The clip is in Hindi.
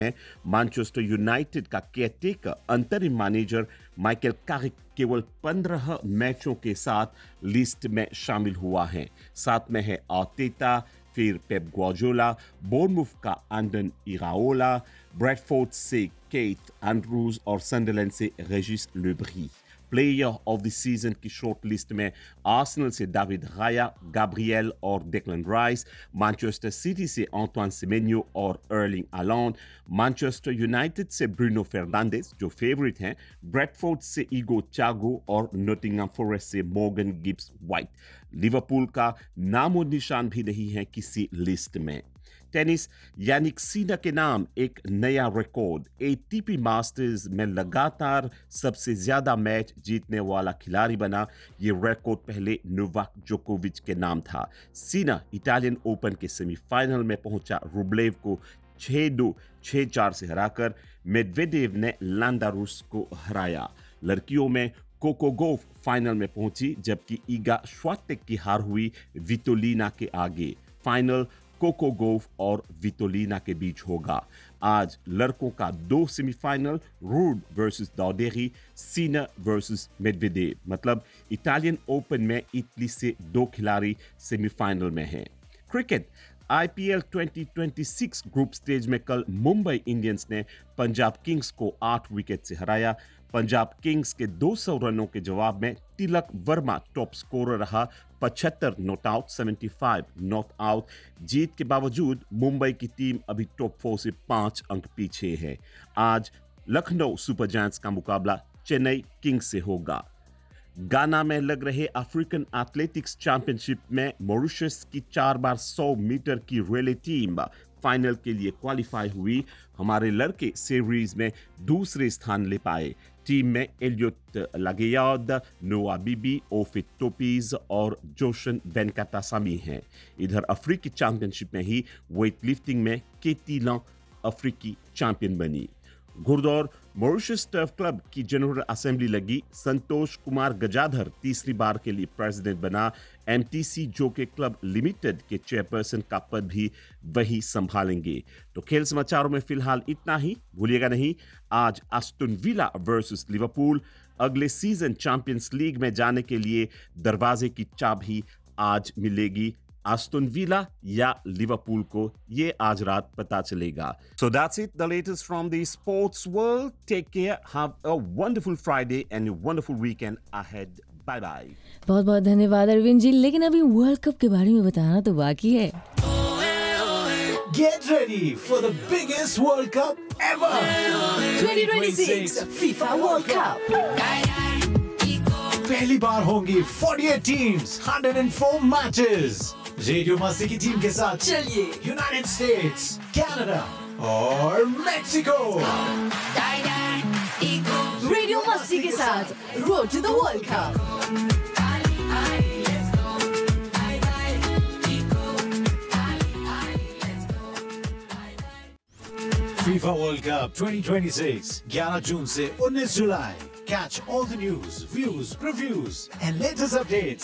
मैनचेस्टर यूनाइटेड का केयरटेकर अंतरिम मैनेजर माइकल कैरिक केवल 15 मैचों के साथ लिस्ट में शामिल हुआ है। साथ में है आर्टेटा, फिर पेप ग्वार्डियोला, बोर्नमूथ का एंडन इराओला, ब्रेडफोर्ड से केथ एंड्रूज और सनडरलैंड से रेजिस लेब्री। प्लेयर ऑफ द सीजन की शॉर्ट लिस्ट में आर्सेनल से डेविड राया, गैब्रियल और डेक्लन राइस, मैनचेस्टर सिटी से एंटोine सेमेन्यो और अर्लिंग हालैंड, मैनचेस्टर यूनाइटेड से ब्रूनो फर्नांडिस जो फेवरेट हैं, ब्रेडफोर्ड से ईगो चागो और नॉटिंघम फॉरेस्ट से मॉर्गन गिब्स व्हाइट। लिवरपूल का नामो निशान भी नहीं है किसी लिस्ट में। टेनिस, यानिक सिनर के नाम एक नया रिकॉर्ड। एटीपी मास्टर्स में लगातार सबसे ज्यादा मैच जीतने वाला खिलाड़ी बना। ये रिकॉर्ड पहले नोवाक जोकोविच के नाम था। सिनर इटालियन ओपन के सेमीफाइनल में पहुंचा रुब्लेव को 6-2, 6-4 से हराकर। मेडवेडेव ने लांडारुस को हराया। लड़कियों में कोको गोफ फाइनल में पहुंची, जबकि ईगा श्वाटेक की हार हुई विटोलिना के आगे। फाइनल कोको गोफ और विटोलिना के बीच होगा। आज लड़कों का 2 semifinal, rude versus दाउडेरी, Sinner versus Medvedev. मतलब इटालियन ओपन में इटली से 2 खिलाड़ी सेमीफाइनल में हैं। क्रिकेट, IPL 2026 ग्रुप स्टेज में कल मुंबई इंडियंस ने पंजाब किंग्स को 8 विकेट से हराया। पंजाब किंग्स के 200 रनों के जवाब में तिलक वर्मा टॉप स्कोरर रहा। 75 नॉट आउट, 75 नॉट आउट। जीत के बावजूद मुंबई की टीम अभी टॉप 4 से 5 अंक पीछे है। आज लखनऊ सुपर जायंट्स का मुकाबला चेन्नई किंग्स से होगा। गाना में लग रहे अफ्रीकन एथलेटिक्स चैंपियनशिप में मॉरिशस की 4x100 मीटर की रिले टीम फाइनल के लिए क्वालिफाई हुई। हमारे लड़के सीरीज में दूसरे स्थान ले पाए। टीम में एलियट लागेयाद, नोआ बीबी, ओफिट टोपीज और जोशन वेनकटासामी हैं। इधर अफ्रीकी चैंपियनशिप में ही वेट लिफ्टिंग में केटी लॉ अफ्रीकी चैंपियन बनी। घुड़दौड़, मॉरिशस टर्फ क्लब की जनरल असेंबली लगी। संतोष कुमार गजाधर तीसरी बार के लिए प्रेसिडेंट बना। MTC जोके क्लब लिमिटेड के चेयरपर्सन का पद भी वही संभालेंगे। तो खेल समाचारों में फिलहाल इतना ही। भूलिएगा नहीं, आज एस्टन विला वर्सेस लिवरपूल। अगले सीजन चैंपियंस लीग में जाने के लिए दरवाजे की चाबी आज मिलेगी। एस्टन विला या लिवरपूल को ये आज रात पता चलेगा। So that's it, the latest from the sports world. Take care, have a wonderful Friday and a wonderful weekend ahead. Bye bye. बहुत बहुत धन्यवाद अरविंद जी। लेकिन अभी वर्ल्ड कप के बारे में बताना तो बाकी है। Get ready for the biggest World Cup ever. 2026 FIFA World Cup. पहली बार होंगी 48 टीम्स, 104 मैचेस। रेडियो मस्ती की टीम के साथ चलिए यूनाइटेड स्टेट्स, कनाडा और मेक्सिको। रेडियो मस्ती के साथ road to the world cup. FIFA World Cup 2026 11 जून से 19 जुलाई। Catch all the news, views, previews and latest updates